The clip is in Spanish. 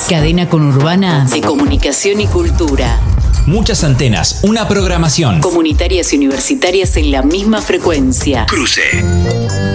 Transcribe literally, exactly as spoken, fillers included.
Cadena conurbana de comunicación y cultura. Muchas antenas, una programación. Comunitarias y universitarias en la misma frecuencia. Cruce.